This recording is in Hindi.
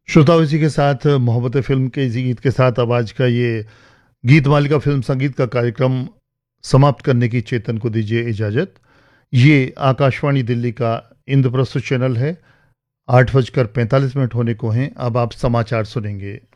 श्रोताओं, इसी के साथ मोहब्बत फ़िल्म के इसी गीत के साथ अब आज का ये गीत मालिका फ़िल्म संगीत का कार्यक्रम समाप्त करने की चेतन को दीजिए इजाज़त। ये आकाशवाणी दिल्ली का इंद्रप्रस्थ चैनल है। 8 बजकर 45 मिनट होने को हैं। अब आप समाचार सुनेंगे।